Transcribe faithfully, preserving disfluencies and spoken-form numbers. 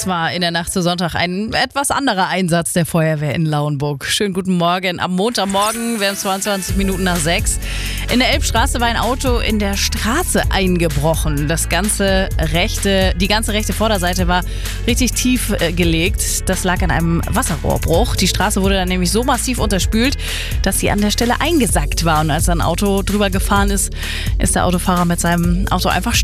Das war in der Nacht zu Sonntag ein etwas anderer Einsatz der Feuerwehr in Lauenburg. Schönen guten Morgen. Am Montagmorgen, wir haben zweiundzwanzig Minuten nach sechs. In der Elbstraße war ein Auto in der Straße eingebrochen. Das ganze rechte, die ganze rechte Vorderseite war richtig tief äh, gelegt. Das lag an einem Wasserrohrbruch. Die Straße wurde dann nämlich so massiv unterspült, dass sie an der Stelle eingesackt war. Und als ein Auto drüber gefahren ist, ist der Autofahrer mit seinem Auto einfach